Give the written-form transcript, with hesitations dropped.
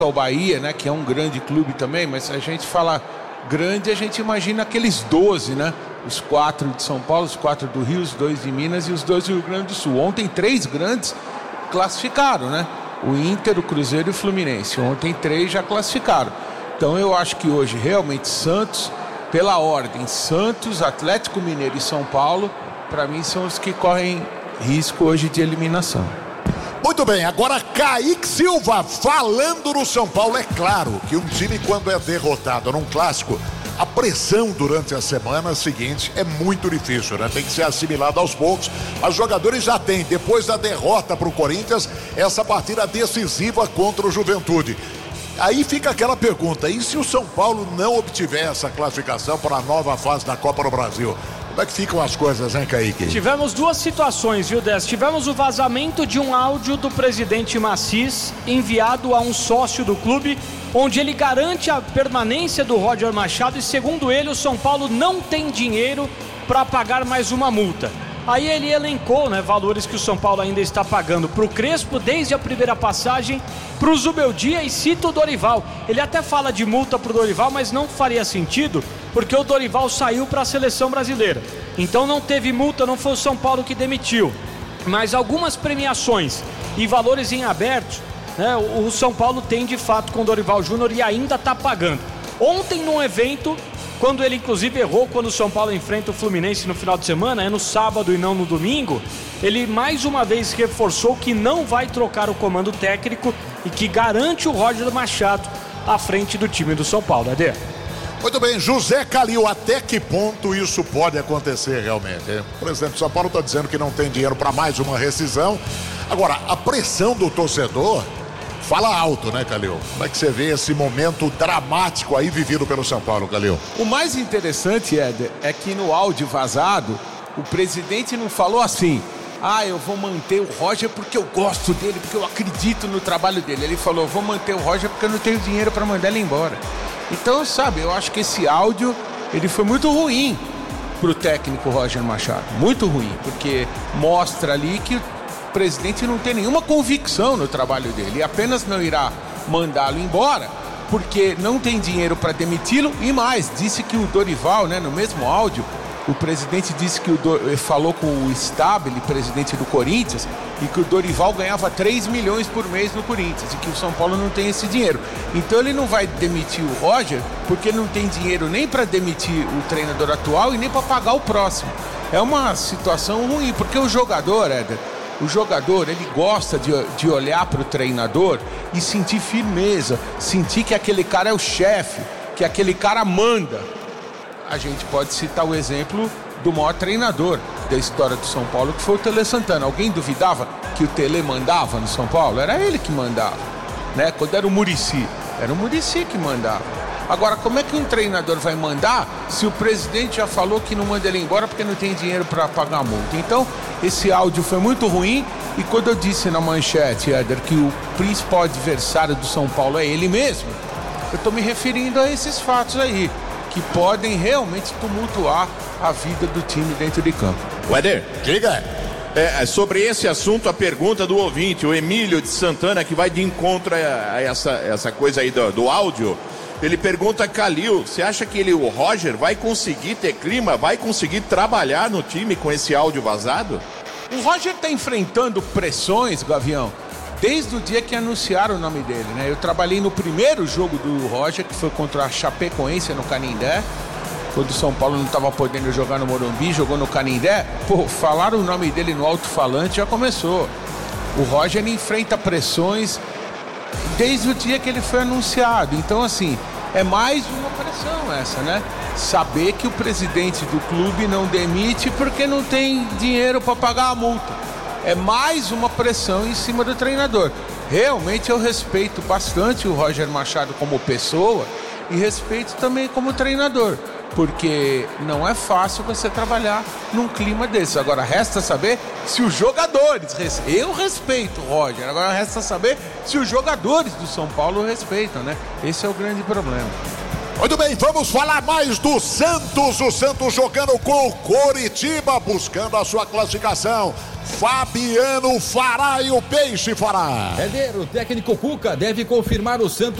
ao Bahia, né, que é um grande clube também, mas se a gente fala grande, a gente imagina aqueles 12, né? Os 4 de São Paulo, os 4 do Rio, os 2 de Minas e os 2 do Rio Grande do Sul. Ontem 3 grandes classificaram, né? O Inter, o Cruzeiro e o Fluminense. Ontem 3 já classificaram. Então eu acho que hoje realmente Santos, pela ordem, Santos, Atlético Mineiro e São Paulo, para mim são os que correm risco hoje de eliminação. Muito bem, agora Kaique Silva falando no São Paulo. É claro que um time, quando é derrotado num clássico, a pressão durante a semana seguinte é muito difícil, né? Tem que ser assimilado aos poucos. Os jogadores já têm, depois da derrota para o Corinthians, essa partida decisiva contra o Juventude. Aí fica aquela pergunta, e se o São Paulo não obtiver essa classificação para a nova fase da Copa do Brasil? Como é que ficam as coisas, hein, Kaique? Tivemos 2 situações, viu, Décio? Tivemos o vazamento de um áudio do presidente Macis enviado a um sócio do clube, onde ele garante a permanência do Roger Machado e, segundo ele, o São Paulo não tem dinheiro para pagar mais uma multa. Aí ele elencou, né, valores que o São Paulo ainda está pagando para o Crespo desde a primeira passagem, para o Zubeldia, e cita o Dorival. Ele até fala de multa para o Dorival, mas não faria sentido, porque o Dorival saiu para a seleção brasileira. Então não teve multa, não foi o São Paulo que demitiu. Mas algumas premiações e valores em aberto, né, o São Paulo tem de fato com o Dorival Júnior e ainda está pagando. Ontem, num evento, quando ele inclusive errou, quando o São Paulo enfrenta o Fluminense no final de semana, é no sábado e não no domingo, ele mais uma vez reforçou que não vai trocar o comando técnico e que garante o Roger Machado à frente do time do São Paulo, Adê. Muito bem, José Calil, até que ponto isso pode acontecer realmente? Por exemplo, o São Paulo está dizendo que não tem dinheiro para mais uma rescisão. Agora, a pressão do torcedor fala alto, né, Calil? Como é que você vê esse momento dramático aí vivido pelo São Paulo, Calil? O mais interessante, Éder, é que no áudio vazado, o presidente não falou assim: ah, eu vou manter o Roger porque eu gosto dele, porque eu acredito no trabalho dele. Ele falou: vou manter o Roger porque eu não tenho dinheiro para mandar ele embora. Então, sabe, eu acho que esse áudio, ele foi muito ruim pro técnico Roger Machado. Muito ruim, porque mostra ali que o presidente não tem nenhuma convicção no trabalho dele e apenas não irá mandá-lo embora porque não tem dinheiro para demiti-lo. E mais, disse que o Dorival, né, no mesmo áudio, o presidente disse que falou com o Stabile, presidente do Corinthians, e que o Dorival ganhava 3 milhões por mês no Corinthians e que o São Paulo não tem esse dinheiro. Então ele não vai demitir o Roger porque não tem dinheiro nem para demitir o treinador atual e nem para pagar o próximo. É uma situação ruim, porque o jogador, Éder, ele gosta de olhar para o treinador e sentir firmeza, sentir que aquele cara é o chefe, que aquele cara manda. A gente pode citar o exemplo do maior treinador da história do São Paulo, que foi o Tele Santana. Alguém duvidava que o Tele mandava no São Paulo? Era ele que mandava, né? Quando era o Muricy que mandava. Agora, como é que um treinador vai mandar se o presidente já falou que não manda ele embora porque não tem dinheiro para pagar a multa? Então, esse áudio foi muito ruim. E quando eu disse na manchete, Éder, que o principal adversário do São Paulo é ele mesmo, eu estou me referindo a esses fatos aí, que podem realmente tumultuar a vida do time dentro de campo. Éder, diga. Sobre esse assunto, a pergunta do ouvinte, o Emílio de Santana, que vai de encontro a essa coisa aí do áudio. Ele pergunta: Calil, você acha que o Roger vai conseguir ter clima, vai conseguir trabalhar no time com esse áudio vazado? O Roger está enfrentando pressões, Gavião, desde o dia que anunciaram o nome dele, né? Eu trabalhei no primeiro jogo do Roger, que foi contra a Chapecoense no Canindé, quando o São Paulo não estava podendo jogar no Morumbi, jogou no Canindé. Pô, falaram o nome dele no alto-falante, já começou. O Roger enfrenta pressões desde o dia que ele foi anunciado. Então, assim, é mais uma pressão essa, né? Saber que o presidente do clube não demite porque não tem dinheiro para pagar a multa. É mais uma pressão em cima do treinador. Realmente eu respeito bastante o Roger Machado como pessoa e respeito também como treinador, porque não é fácil você trabalhar num clima desse. Agora resta saber se os jogadores, eu respeito o Roger, agora resta saber se os jogadores do São Paulo respeitam, né? Esse é o grande problema. Muito bem, vamos falar mais do Santos. O Santos jogando com o Coritiba, buscando a sua classificação. Fabiano Fará e o Peixe Fará. O técnico Cuca deve confirmar o Santos